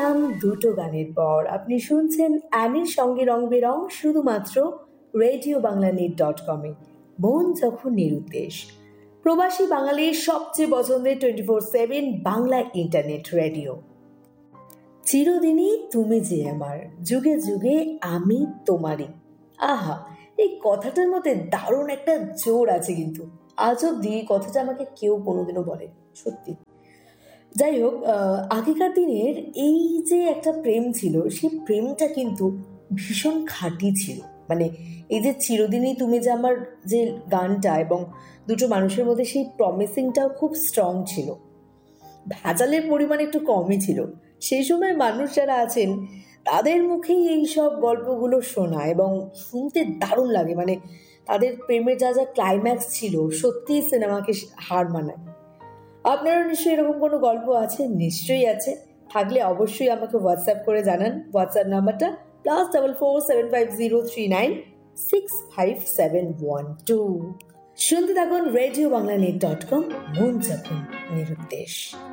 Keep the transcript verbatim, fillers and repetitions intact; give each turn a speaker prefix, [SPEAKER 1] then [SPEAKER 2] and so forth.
[SPEAKER 1] এলাম দুটো গানের পর। আপনি শুনছেন অ্যানির সঙ্গে রং বেরং শুধুমাত্র রেডিও বাংলা নেট ডট কমে। মন যখন নিরুদ্দেশ, প্রবাসী বাঙালির সবচেয়ে পছন্দের twenty four seven Bangla internet radio. চিরদিনই তুমি যে আমার, যুগে যুগে আমি তোমারই। আহা, এই কথাটার মধ্যে দারুণ একটা জোর আছে, কিন্তু আজ অব্দি এই কথাটা আমাকে কেউ কোনোদিনও বলে, সত্যি। যাই হোক, আহ, আগেকার দিনের এই যে একটা প্রেম ছিল, সেই প্রেমটা কিন্তু ভীষণ খাঁটি ছিল। মানে এই যে চিরদিনই তুমি যে আমার, যে গানটা, এবং দুটো মানুষের মধ্যে সেই প্রমিসিংটাও খুব স্ট্রং ছিল। ভেজালের পরিমাণ একটু কমই ছিল। সেই সময় মানুষ যারা আছেন তাদের মুখেই এই সব গল্পগুলো শোনা এবং শুনতে দারুণ লাগে। মানে তাদের প্রেমের যা যা ক্লাইম্যাক্স ছিল, সত্যিই সিনেমাকে হার মানায়। আপনারও নিশ্চয়ই এরকম কোনো গল্প আছে? নিশ্চয়ই আছে। থাকলে অবশ্যই আমাকে হোয়াটসঅ্যাপ করে জানান। হোয়াটসঅ্যাপ নাম্বারটা plus double four seven five zero three nine six five seven one two. শুনতে থাকুন radio Bangla net dot com, মন যখন নিরুদ্দেশ।